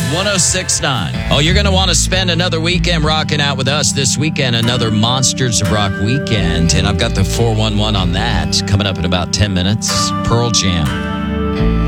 1069. Oh, you're going to want to spend another weekend rocking out with us this weekend, another Monsters of Rock weekend. And I've got the 411 on that coming up in about 10 minutes. Pearl Jam.